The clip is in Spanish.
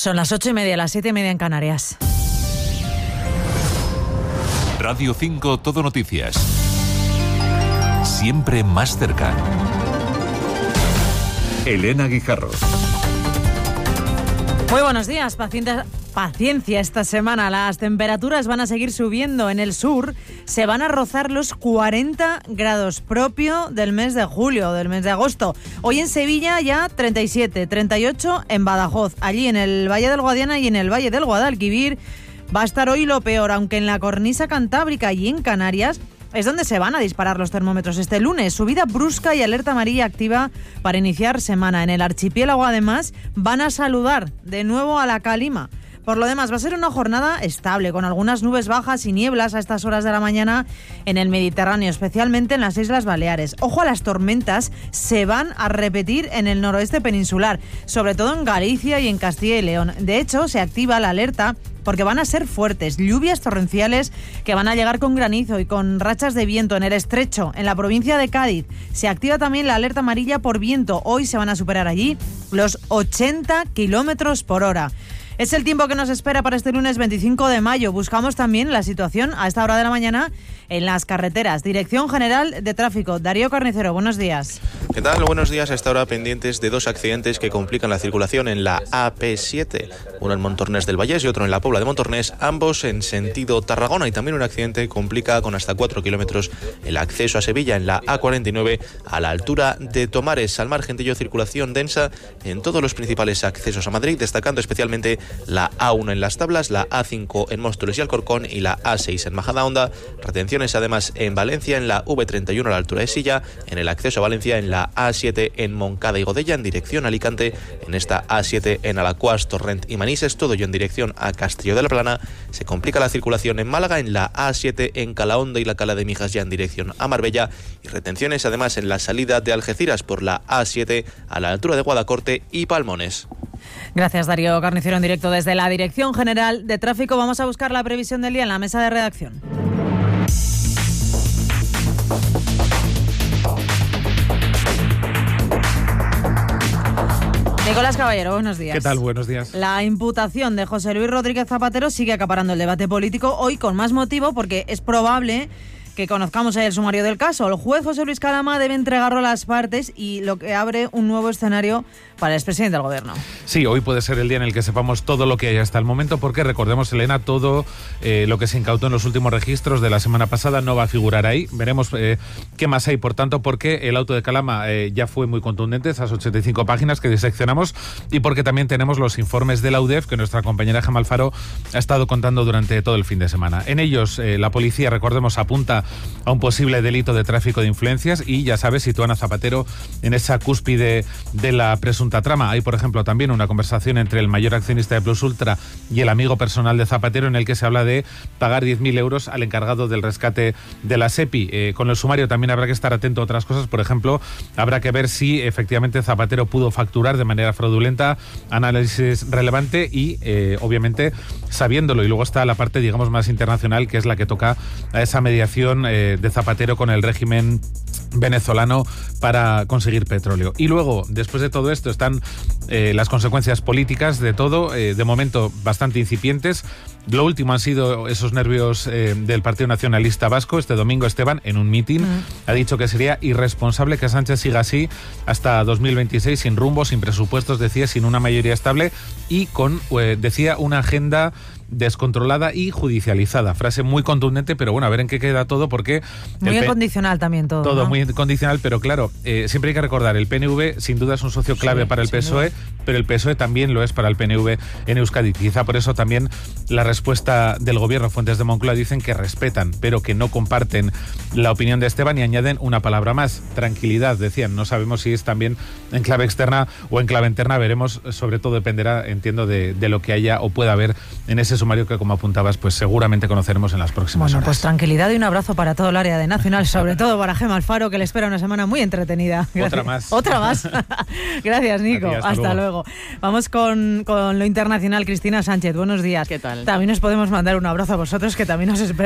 Son las 8:30, las 7:30 en Canarias. Radio 5 Todo Noticias. Siempre más cerca. Elena Guijarro. Muy buenos días, paciencia esta semana. Las temperaturas van a seguir subiendo. En el sur se van a rozar los 40 grados, propio del mes de julio, del mes de agosto. Hoy en Sevilla ya 37, 38 en Badajoz. Allí en el Valle del Guadiana y en el Valle del Guadalquivir va a estar hoy lo peor, aunque en la cornisa cantábrica y en Canarias es donde se van a disparar los termómetros este lunes. Subida brusca y alerta amarilla activa para iniciar semana. En el archipiélago, además, van a saludar de nuevo a la calima. Por lo demás, va a ser una jornada estable, con algunas nubes bajas y nieblas a estas horas de la mañana en el Mediterráneo, especialmente en las Islas Baleares. Ojo a las tormentas, se van a repetir en el noroeste peninsular, sobre todo en Galicia y en Castilla y León. De hecho, se activa la alerta porque van a ser fuertes, lluvias torrenciales que van a llegar con granizo y con rachas de viento en el estrecho, en la provincia de Cádiz. Se activa también la alerta amarilla por viento. Hoy se van a superar allí los 80 kilómetros por hora. Es el tiempo que nos espera para este lunes 25 de mayo. Buscamos también la situación a esta hora de la mañana en las carreteras. Dirección General de Tráfico. Darío Carnicero, buenos días. ¿Qué tal? Buenos días. A esta hora pendientes de dos accidentes que complican la circulación en la AP7. Uno en Montornès del Vallès y otro en la Pobla de Montornès, ambos en sentido Tarragona. Y también un accidente complica con hasta 4 kilómetros el acceso a Sevilla en la A49 a la altura de Tomares. Al margen de ello, circulación densa en todos los principales accesos a Madrid, destacando especialmente la A1 en Las Tablas, la A5 en Móstoles y Alcorcón y la A6 en Majadahonda. Retenciones además en Valencia, en la V31 a la altura de Silla, en el acceso a Valencia en la A7 en Moncada y Godella, en dirección a Alicante, en esta A7 en Alacuás, Torrent y Manises, todo ello en dirección a Castillo de la Plana. Se complica la circulación en Málaga, en la A7 en Calahonda y la Cala de Mijas, ya en dirección a Marbella, y retenciones además en la salida de Algeciras por la A7 a la altura de Guadacorte y Palmones. Gracias, Darío Carnicero, en directo desde la Dirección General de Tráfico. Vamos a buscar la previsión del día en la mesa de redacción. Nicolás Caballero, buenos días. ¿Qué tal? Buenos días. La imputación de José Luis Rodríguez Zapatero sigue acaparando el debate político, hoy con más motivo porque es probable que conozcamos el sumario del caso. El juez José Luis Calama debe entregarlo a las partes y lo que abre un nuevo escenario para el expresidente del Gobierno. Sí, hoy puede ser el día en el que sepamos todo lo que hay hasta el momento, porque recordemos, Elena, todo lo que se incautó en los últimos registros de la semana pasada no va a figurar ahí. Veremos qué más hay, por tanto, porque el auto de Calama ya fue muy contundente, esas 85 páginas que diseccionamos, y porque también tenemos los informes de la UDEF que nuestra compañera Gemma Alfaro ha estado contando durante todo el fin de semana. En ellos, la policía, recordemos, apunta a un posible delito de tráfico de influencias y, ya sabes, sitúan a Zapatero en esa cúspide de la presunta trama. Hay, por ejemplo, también una conversación entre el mayor accionista de Plus Ultra y el amigo personal de Zapatero, en el que se habla de pagar 10.000 euros al encargado del rescate de la SEPI. Con el sumario también habrá que estar atento a otras cosas. Por ejemplo, habrá que ver si efectivamente Zapatero pudo facturar de manera fraudulenta, análisis relevante y, obviamente, sabiéndolo. Y luego está la parte, digamos, más internacional, que es la que toca a esa mediación de Zapatero con el régimen venezolano para conseguir petróleo. Y luego, después de todo esto, están las consecuencias políticas de todo, de momento bastante incipientes. Lo último han sido esos nervios del Partido Nacionalista Vasco. Este domingo Esteban, en un mitin, ha dicho que sería irresponsable que Sánchez siga así hasta 2026, sin rumbo, sin presupuestos, decía, sin una mayoría estable y con, decía, una agenda descontrolada y judicializada. Frase muy contundente, pero bueno, a ver en qué queda todo, porque... Muy incondicional también todo. Todo, ¿no? Muy incondicional, pero claro, siempre hay que recordar, el PNV sin duda es un socio clave para el PSOE, pero el PSOE también lo es para el PNV en Euskadi. Quizá por eso también la respuesta del gobierno, fuentes de Moncloa dicen que respetan, pero que no comparten la opinión de Esteban y añaden una palabra más, tranquilidad, decían. No sabemos si es también en clave externa o en clave interna, veremos, sobre todo dependerá, entiendo, de lo que haya o pueda haber en ese sumario que, como apuntabas, pues seguramente conoceremos en las próximas horas. Pues tranquilidad y un abrazo para todo el área de Nacional, sobre todo para Gemma Alfaro, que le espera una semana muy entretenida. Gracias. Otra más. Gracias, Nico. Hasta luego. Vamos con lo internacional. Cristina Sánchez, buenos días. ¿Qué tal? También nos podemos mandar un abrazo a vosotros, que también os espera